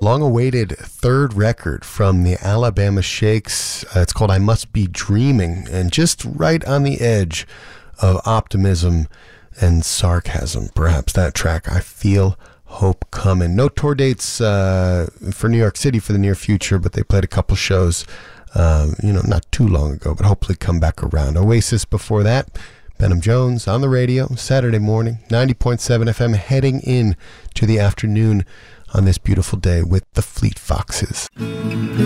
Long-awaited third record from the Alabama Shakes. It's called I Must Be Dreaming, and just right on the edge of optimism and sarcasm. Perhaps that track, I Feel Hope Coming. No tour dates for New York City for the near future, but they played a couple shows, not too long ago, but hopefully come back around. Oasis before that. Benham Jones on the radio, Saturday morning, 90.7 FM, heading in to the afternoon on this beautiful day with the Fleet Foxes.